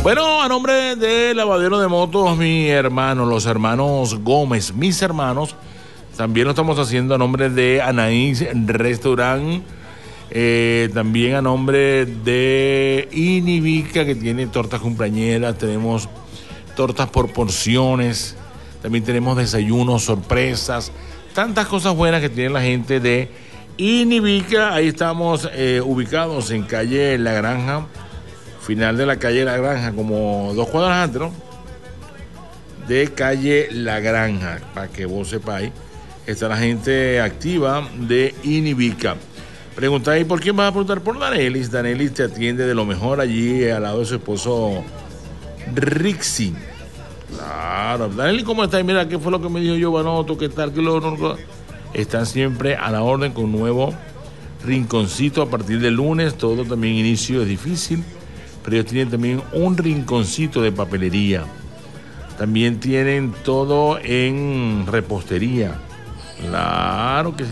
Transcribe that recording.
Bueno, a nombre de Lavadero de Motos, mi hermano, los hermanos Gómez, mis hermanos, también lo estamos haciendo a nombre de Anaís Restaurant, también a nombre de Inivica, que tiene tortas cumpleañeras, tenemos tortas por porciones, también tenemos desayunos, sorpresas, tantas cosas buenas que tiene la gente de Inivica. Ahí estamos ubicados en calle La Granja, final de la calle La Granja, como 2 cuadras antes, ¿no? De calle La Granja, para que vos sepáis, está la gente activa de Inivica. Preguntáis por quién vas a preguntar, por Danelis. Danelis te atiende de lo mejor allí al lado de su esposo Rixi. Claro, Danelis, ¿cómo estás? Mira, ¿qué fue lo que me dijo Giovanoto? ¿Qué tal? Están siempre a la orden con un nuevo rinconcito a partir del lunes. Todo también inicio es difícil, pero ellos tienen también un rinconcito de papelería. También tienen todo en repostería. Claro que sí.